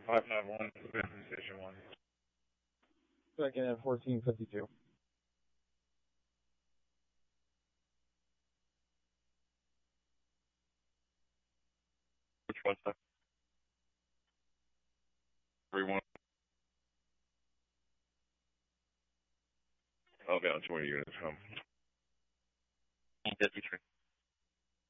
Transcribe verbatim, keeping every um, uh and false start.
five five one, Benton Station one. Second at fourteen fifty-two. Which one, sir? three one. I'll be on twenty units home. fifty-three.